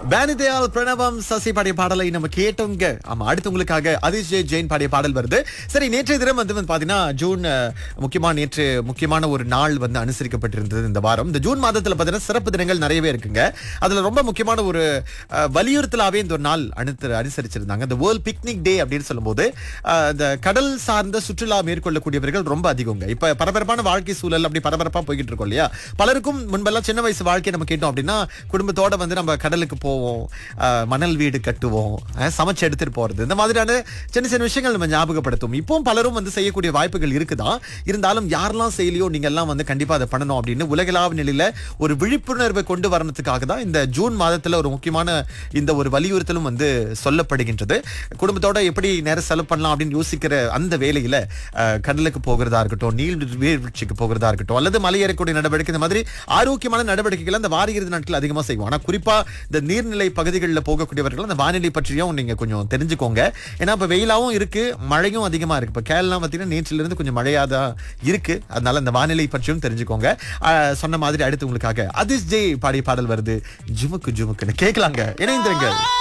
பேனிதயால் பிரணவம் சசி பாடிய பாடலை நம்ம கேட்டோங்க. ஆமா, அடுத்து உங்களுக்காக அதிஷ் ஜெயின் பாடிய பாடல் வருது. சரி, நேற்றைய தினம் வந்து பாத்தீங்கன்னா ஜூன் நேற்று முக்கியமான ஒரு நாள் வந்து அனுசரிக்கப்பட்டிருந்தது இந்த வாரம். இந்த ஜூன் மாதத்துல பாத்தீங்கன்னா சிறப்பு தினங்கள் நிறையவே இருக்குங்க. அதுல ரொம்ப முக்கியமான ஒரு வலியுறுத்தலாவே இந்த ஒரு நாள் அனுசரிச்சிருந்தாங்க. இந்த வேர்ல்ட் பிக்னிக் டே அப்படின்னு சொல்லும்போது இந்த கடல் சார்ந்த சுற்றுலா மேற்கொள்ளக்கூடியவர்கள் ரொம்ப அதிகங்க. இப்ப பரபரப்பான வாழ்க்கை சூழல் அப்படி பரபரப்பா போய்கிட்டு இருக்கோம் இல்லையா? பலருக்கும் முன்பெல்லாம் சின்ன வயசு வாழ்க்கையை நம்ம கேட்டோம் அப்படின்னா குடும்பத்தோட வந்து நம்ம கடலுக்கு போவோம், மணல் வீடு கட்டுவோம், சமைச்சு எடுத்துட்டு போறது, இந்த மாதிரியான சின்ன சின்ன விஷயங்கள் நம்ம ஞாபகப்படுத்தும். இப்பவும் பலரும் வந்து செய்யக்கூடிய வாய்ப்புகள் இருக்குதான். இருந்தாலும் யாரெல்லாம் செய்யலையோ நீங்க எல்லாம் வந்து கண்டிப்பா அதை பண்ணணும் அப்படின்னு உலகளாவிய நிலையில ஒரு விழிப்புணர்வை கொண்டு வரணுத்துக்காக தான் இந்த ஜூன் மாதத்துல ஒரு முக்கியமான இந்த ஒரு வலியுறுத்தலும் வந்து சொல்லப்படுகின்றது. குடும்பத்தோட எப்படி நேரம் செலவு பண்ணலாம் அப்படின்னு யோசிக்கிற அந்த வேலையில கடலுக்கு போகிறதா இருக்கட்டும், நீர்வீழ்ச்சிக்கு போகிறதா இருக்கட்டும், அல்லது மலையேறக்கூடிய நடவடிக்கை, இந்த மாதிரி ஆரோக்கியமான நடவடிக்கைகள் அந்த வார இறுதி நாட்கள் அதிகமா செய்வோம். ஆனா குறிப்பா இந்த நீர்நிலை பகுதிகளில் போகக்கூடியவர்கள் அந்த வானிலை பற்றியும் நீங்க கொஞ்சம் தெரிஞ்சுக்கோங்க. ஏன்னா இப்ப வெயிலாவும் இருக்கு, மழையும் அதிகமா இருக்கு. இப்ப கேரளா பாத்தீங்கன்னா நேற்றிலிருந்து இருந்து கொஞ்சம் மழையாதான் இருக்கு. அதனால அந்த வானிலை பற்றியும் தெரிஞ்சுக்கோங்க. சொன்ன மாதிரி அடுத்து உங்களுக்காக அதிஷ் ஜெய் பாடிய பாடல் வருது. ஜுமுக்கு ஜுமுக்குன்னு கேட்கலாங்க. இணைந்திருங்க.